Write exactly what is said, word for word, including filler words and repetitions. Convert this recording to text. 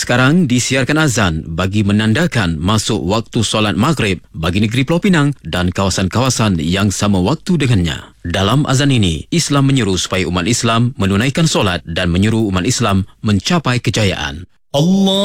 Sekarang disiarkan azan bagi menandakan masuk waktu solat maghrib bagi negeri Pulau Pinang dan kawasan-kawasan yang sama waktu dengannya. Dalam azan ini, Islam menyeru supaya umat Islam menunaikan solat dan menyeru umat Islam mencapai kejayaan. Allah